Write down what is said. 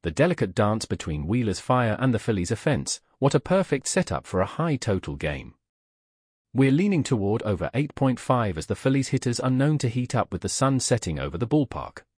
The delicate dance between Wheeler's fire and the Phillies' offense, what a perfect setup for a high total game. We're leaning toward over 8.5 as the Phillies hitters are known to heat up with the sun setting over the ballpark.